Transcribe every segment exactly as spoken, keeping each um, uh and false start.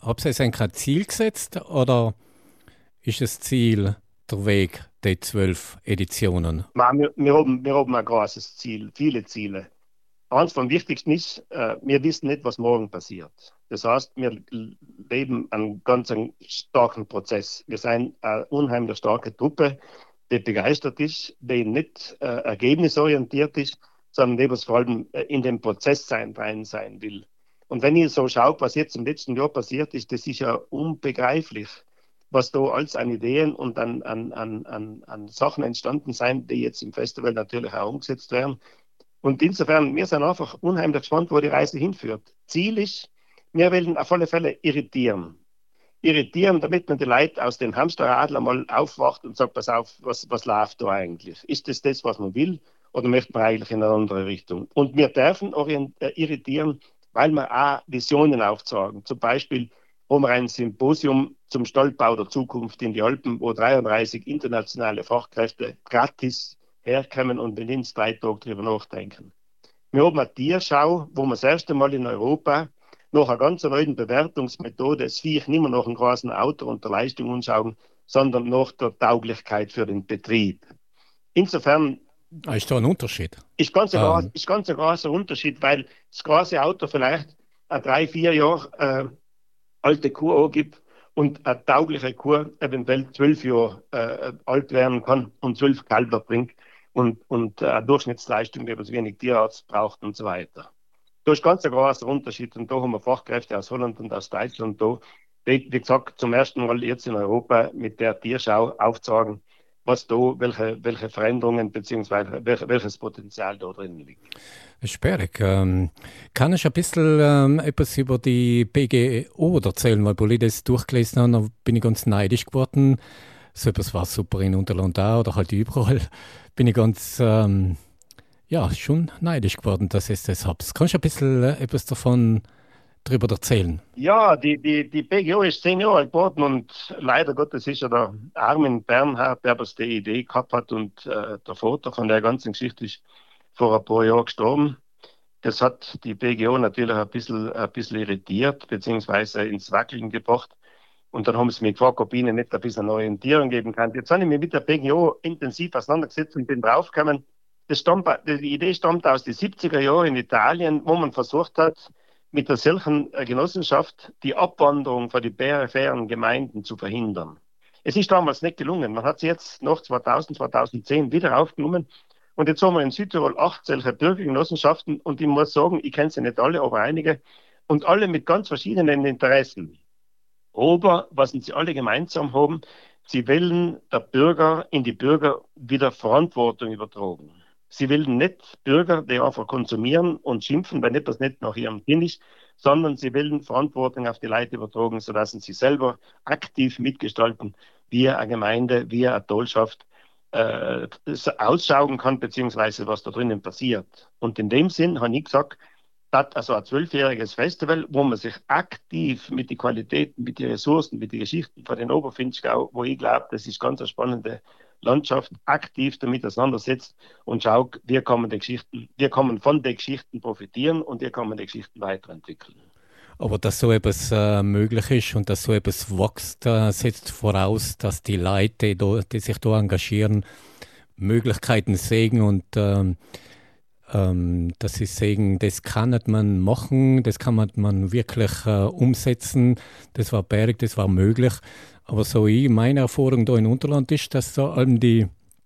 habt ihr euch ein Ziel gesetzt oder ist das Ziel der Weg, die zwölf Editionen? Ma, Wir, wir, haben, wir haben ein großes Ziel, viele Ziele. Eins vom Wichtigsten ist, äh, wir wissen nicht, was morgen passiert. Das heißt, wir leben einen ganz einen starken Prozess. Wir sind eine unheimlich starke Truppe, die begeistert ist, die nicht äh, ergebnisorientiert ist, sondern die was vor allem äh, in dem Prozess sein, rein sein will. Und wenn ich so schaue, was jetzt im letzten Jahr passiert ist, das ist ja unbegreiflich, was da alles an Ideen und an, an, an, an, an Sachen entstanden sind, die jetzt im Festival natürlich auch umgesetzt werden. Und insofern, wir sind einfach unheimlich gespannt, wo die Reise hinführt. Ziel ist, wir wollen auf alle Fälle irritieren. Irritieren, damit man die Leute aus den Hamsterradl mal aufwacht und sagt, pass auf, was, was läuft da eigentlich? Ist das das, was man will, oder möchte man eigentlich in eine andere Richtung? Und wir dürfen orient, äh, irritieren, weil wir auch Visionen aufzeigen. Zum Beispiel haben wir ein Symposium zum Stallbau der Zukunft in die Alpen, wo dreiunddreißig internationale Fachkräfte gratis herkommen und mit uns drei Tage darüber nachdenken. Wir haben eine Tierschau, wo wir das erste Mal in Europa nach einer ganz neuen Bewertungsmethode das Viech nicht mehr nach einem großen Auto und der Leistung anschauen, sondern nach der Tauglichkeit für den Betrieb. Insofern Ah, ist da ein Unterschied? ist ganz ein, groß, Ähm, ist ganz ein großer Unterschied, weil das große Auto vielleicht eine drei, vier Jahre äh, alte Kuh angibt und eine taugliche Kuh eventuell zwölf Jahre äh, alt werden kann und zwölf Kälber bringt und, und äh, eine Durchschnittsleistung, die was wenig Tierarzt braucht und so weiter. Da ist ganz ein großer Unterschied und da haben wir Fachkräfte aus Holland und aus Deutschland da, die, wie gesagt, zum ersten Mal jetzt in Europa mit der Tierschau aufzeigen, was da, welche, welche Veränderungen beziehungsweise welch, welches Potenzial da drin liegt. Sperrig. Ähm, kann ich ein bisschen ähm, etwas über die B G O erzählen? Weil, als ich das durchgelesen habe, da bin ich ganz neidisch geworden. So etwas war super in Unterland auch oder halt überall. Bin ich ganz, ähm, ja, schon neidisch geworden, dass ich das habe. Kannst du ein bisschen äh, etwas davon drüber erzählen? Ja, die, die, die B G O ist zehn Jahre alt geworden und leider Gottes ist ja der Armin Bernhard, der was die Idee gehabt hat und äh, der Vater von der ganzen Geschichte ist vor ein paar Jahren gestorben. Das hat die B G O natürlich ein bisschen, ein bisschen irritiert, beziehungsweise ins Wackeln gebracht. Und dann haben sie mich gefragt, ob ich ihnen nicht ein bisschen eine Orientierung geben kann. Jetzt habe ich mich mit der B G O intensiv auseinandergesetzt und bin draufgekommen, das stammt, die Idee stammt aus den siebziger Jahren in Italien, wo man versucht hat, mit der solchen äh, Genossenschaft die Abwanderung von den peripheren Gemeinden zu verhindern. Es ist damals nicht gelungen. Man hat sie jetzt nach zweitausend, zweitausendzehn wieder aufgenommen. Und jetzt haben wir in Südtirol acht solche Bürgergenossenschaften. Und ich muss sagen, ich kenne sie nicht alle, aber einige. Und alle mit ganz verschiedenen Interessen. Aber was sie alle gemeinsam haben, sie wollen der Bürger in die Bürger wieder Verantwortung übertragen. Sie wollen nicht Bürger, die einfach konsumieren und schimpfen, wenn etwas nicht nach ihrem Sinn ist, sondern sie wollen Verantwortung auf die Leute übertragen, sodass sie selber aktiv mitgestalten, wie eine Gemeinde, wie eine Tollschaft äh, ausschauen kann, beziehungsweise was da drinnen passiert. Und in dem Sinn habe ich gesagt, das also ein zwölfjähriges Festival, wo man sich aktiv mit den Qualitäten, mit den Ressourcen, mit den Geschichten von den Oberfinchgau, wo ich glaube, das ist ganz eine spannende Landschaft, aktiv damit auseinandersetzt und schaut, wir kommen die Geschichten, wir kommen von den Geschichten profitieren und wir kommen die Geschichten weiterentwickeln. Aber dass so etwas äh, möglich ist und dass so etwas wächst, äh, setzt voraus, dass die Leute, die, da, die sich da engagieren, Möglichkeiten sehen und ähm, ähm, dass sie sagen, das kann nicht man machen, das kann man, man wirklich äh, umsetzen. Das war berg, das war möglich. Aber so ich, meine Erfahrung da in Unterland ist, dass da allem die,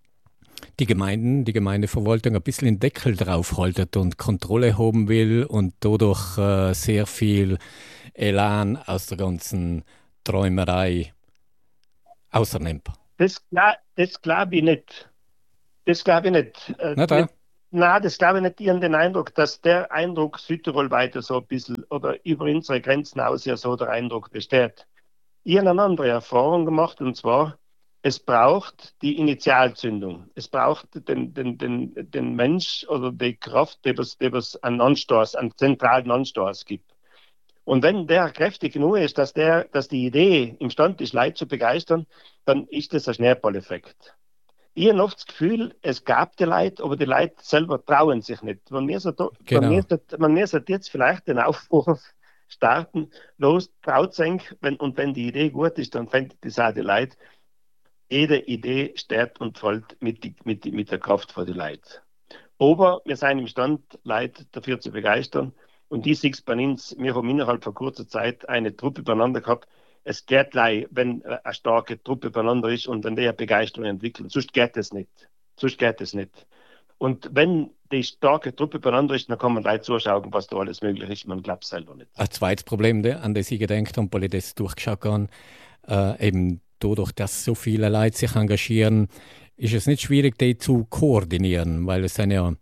die Gemeinden, die Gemeindeverwaltung ein bisschen den Deckel drauf haltet und Kontrolle haben will und dadurch äh, sehr viel Elan aus der ganzen Träumerei außernimmt. Das, gla- das glaube ich nicht. Das glaube ich nicht. Äh, Na da, nicht. Na, das glaube ich nicht. Ich habe den Eindruck, dass der Eindruck Südtirol weiter so ein bisschen oder über unsere Grenzen aus ja so der Eindruck besteht. Ich habe eine andere Erfahrung gemacht und zwar, es braucht die Initialzündung. Es braucht den, den, den, den Mensch oder die Kraft, die es, die es einen Anstoß, einen zentralen Anstoß gibt. Und wenn der kräftig genug ist, dass, der, dass die Idee imstande ist, Leute zu begeistern, dann ist das ein Schneeballeffekt. Ich habe oft das Gefühl, es gab die Leute, aber die Leute selber trauen sich nicht. Man müsste, man genau. müsste, man müsste jetzt vielleicht den Aufruf starten, los, traut sich, wenn, und wenn die Idee gut ist, dann fängt das auch die Leute. Jede Idee steht und fällt mit, die, mit, die, mit der Kraft von den Leuten. Aber wir sind imstande, Leute dafür zu begeistern. Und die sechs Banins, wir haben innerhalb von kurzer Zeit eine Truppe beieinander gehabt. Es geht gleich, wenn eine starke Truppe beieinander ist und wenn die eine Begeisterung entwickelt. Sonst geht es nicht. Sonst geht es nicht. Und wenn die starke Truppe beieinander ist, dann kann man gleich zuschauen, was da alles möglich ist. Man glaubt es selber nicht. Ein zweites Problem, an das ich gedacht habe, weil ich das durchgeschaut habe, äh, eben dadurch, dass so viele Leute sich engagieren, ist es nicht schwierig, die zu koordinieren, weil es sind ja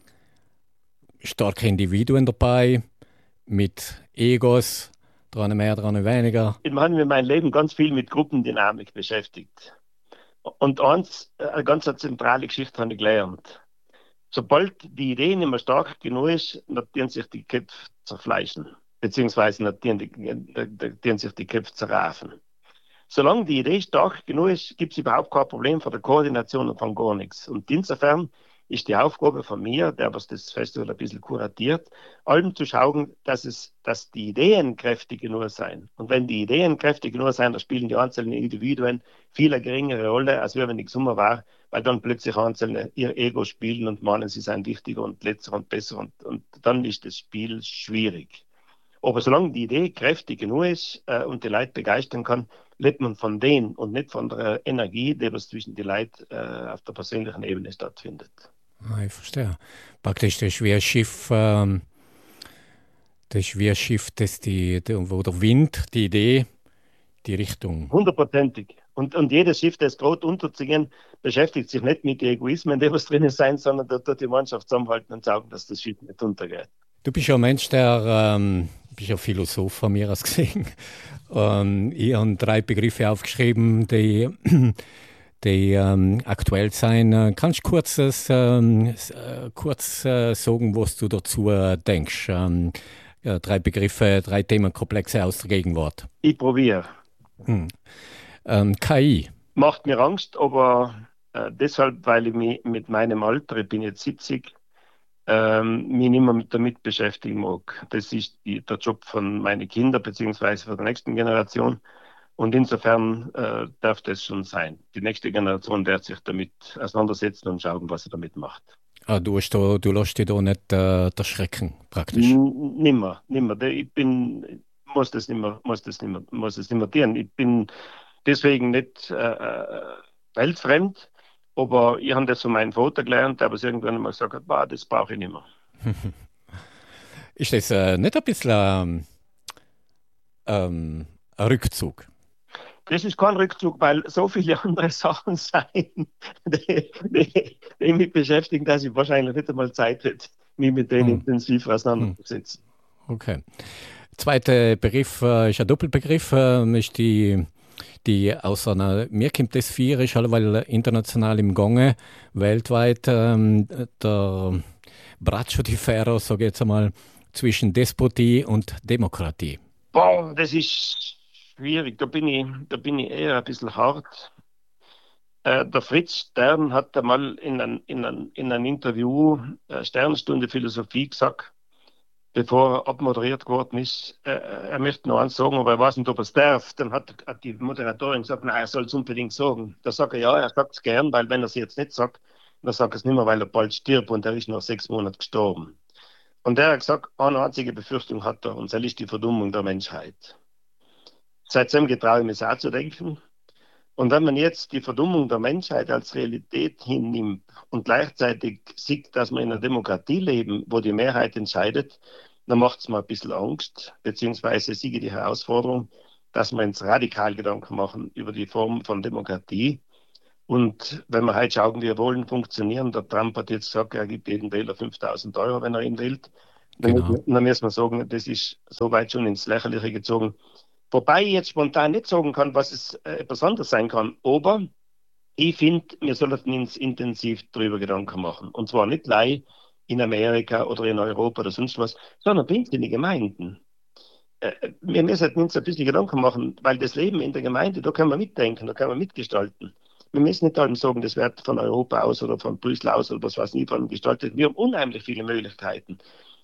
starke Individuen dabei, mit Egos, dran mehr, dran weniger. Ich habe mich in meinem Leben ganz viel mit Gruppendynamik beschäftigt. Und eins, eine ganz zentrale Geschichte habe ich gelernt. Sobald die Idee nicht mehr stark genug ist, notieren sich die Köpfe zerfleischen, beziehungsweise notieren, die, notieren sich die Köpfe zerrafen. Solange die Idee stark genug ist, gibt es überhaupt kein Problem von der Koordination und von gar nichts. Und insofern ist die Aufgabe von mir, der was das Festival ein bisschen kuratiert, allem zu schauen, dass, es, dass die Ideen kräftig genug sein. Und wenn die Ideen kräftig genug sein, dann spielen die einzelnen Individuen viel eine geringere Rolle, als wenn ich Sommer war, weil dann plötzlich Einzelne ihr Ego spielen und meinen, sie seien wichtiger und letzter und besser. Und, und dann ist das Spiel schwierig. Aber solange die Idee kräftig genug ist äh, und die Leute begeistern kann, lebt man von denen und nicht von der Energie, die was zwischen den Leuten äh, auf der persönlichen Ebene stattfindet. Ah, ich verstehe. Praktisch das ist wie ein Schiff, ähm, das ist wie ein Schiff, das die, die, wo der Wind, die Idee, die Richtung. Hundertprozentig. Und, und jedes Schiff, das gerade unterzugehen, beschäftigt sich nicht mit den Egoismen, die was drinnen sein, sondern da tut die Mannschaft zusammenhalten und sagen, dass das Schiff nicht untergeht. Du bist ja ein Mensch, der, ähm, bist ja Philosoph von mir aus gesehen. Ähm, ich habe drei Begriffe aufgeschrieben, die, die ähm, aktuell sein. Kannst du kurz, ähm, kurz äh, sagen, was du dazu äh, denkst? Ähm, ja, drei Begriffe, drei Themenkomplexe aus der Gegenwart. Ich probiere. Hm. Ähm, K I. Macht mir Angst, aber äh, deshalb, weil ich mich mit meinem Alter, ich bin jetzt siebzig, ähm, mich nicht mehr damit beschäftigen mag. Das ist die, der Job von meinen Kindern beziehungsweise von der nächsten Generation. Und insofern äh, darf das schon sein. Die nächste Generation wird sich damit auseinandersetzen und schauen, was sie damit macht. Ah, du, hast da, du lässt dich da nicht äh, erschrecken, praktisch. N nimmer, nimmer. Ich bin, muss das nimmer, muss das nimmer, muss das nimmer tun. Ich bin deswegen nicht äh, weltfremd, aber ich habe das von meinem Vater gelernt, der aber irgendwann einmal gesagt hat, bah, das brauche ich nicht mehr. Ist das äh, nicht ein bisschen ähm, ähm, ein Rückzug? Das ist kein Rückzug, weil so viele andere Sachen sein, die, die, die mich beschäftigen, dass ich wahrscheinlich nicht einmal Zeit hätte, mich mit denen hm. intensiv auseinanderzusetzen. Okay. Zweiter Begriff äh, ist ein Doppelbegriff, äh, ist die, die aus einer, mir kommt das vier, ist weil international im Gange, weltweit ähm, der Braccio di Ferro, sage ich jetzt einmal, zwischen Despotie und Demokratie. Boah, das ist schwierig, da bin ich, da bin ich eher ein bisschen hart. Äh, der Fritz Stern hat einmal in einem in ein, in ein Interview äh, Sternstunde Philosophie gesagt, bevor er abmoderiert geworden ist, äh, er möchte noch eins sagen, aber er weiß nicht, ob er es darf. Dann hat, hat die Moderatorin gesagt, nein, er soll es unbedingt sagen. Da sagt er, ja, er sagt es gern, weil wenn er es jetzt nicht sagt, dann sagt er es nicht mehr, weil er bald stirbt und er ist nach sechs Monaten gestorben. Und er hat gesagt, eine einzige Befürchtung hat er, und das ist die Verdummung der Menschheit. Seitdem getraue ich mich auch zu denken. Und wenn man jetzt die Verdummung der Menschheit als Realität hinnimmt und gleichzeitig sieht, dass wir in einer Demokratie leben, wo die Mehrheit entscheidet, dann macht es mir ein bisschen Angst, beziehungsweise siege die Herausforderung, dass wir uns radikal Gedanken machen über die Form von Demokratie. Und wenn wir heute schauen, wie Wahlen funktionieren, der Trump hat jetzt gesagt, er gibt jedem Wähler fünftausend Euro, wenn er ihn wählt, dann, genau. dann müssen wir sagen, das ist soweit schon ins Lächerliche gezogen. Wobei ich jetzt spontan nicht sagen kann, was es äh, besonders sein kann. Aber ich finde, wir sollten uns intensiv darüber Gedanken machen. Und zwar nicht gleich in Amerika oder in Europa oder sonst was, sondern bei uns in den Gemeinden. Äh, wir müssen uns ein bisschen Gedanken machen, weil das Leben in der Gemeinde, da können wir mitdenken, da können wir mitgestalten. Wir müssen nicht allem sagen, das wird von Europa aus oder von Brüssel aus oder was weiß ich, von gestaltet. Wir haben unheimlich viele Möglichkeiten.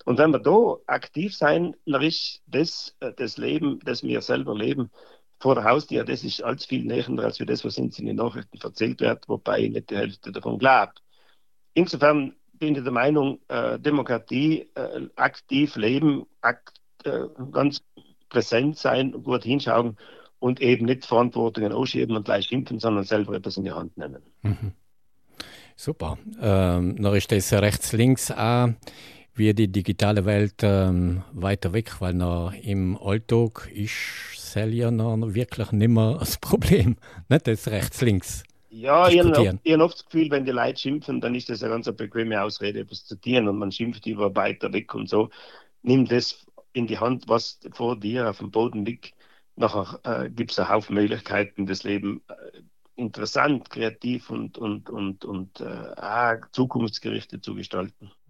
Und wenn wir da aktiv sein, dann ist das, äh, das Leben, das wir selber leben, vor der Haustür, das ist allzu viel näher als für das, was uns in den Nachrichten erzählt wird, wobei ich nicht die Hälfte davon glaubt. Insofern bin ich der Meinung, äh, Demokratie, äh, aktiv leben, akt, äh, ganz präsent sein, gut hinschauen und eben nicht Verantwortungen ausschieben und gleich schimpfen, sondern selber etwas in die Hand nehmen. Mhm. Super. Ähm, dann ist das rechts-links auch wie die digitale Welt ähm, weiter weg, weil noch im Alltag ist es ja noch wirklich nicht mehr das Problem, nicht das rechts-links Ja, ich habe oft, diskutieren. ich hab oft das Gefühl, wenn die Leute schimpfen, dann ist das eine ganz bequeme Ausrede, etwas zu tun und man schimpft über weiter weg und so. Nimm das in die Hand, was vor dir auf dem Boden liegt. Nachher äh, gibt es einen Haufen Möglichkeiten, das Leben äh, interessant, kreativ und, und, und, und äh, auch zukunftsgerichtet zu gestalten.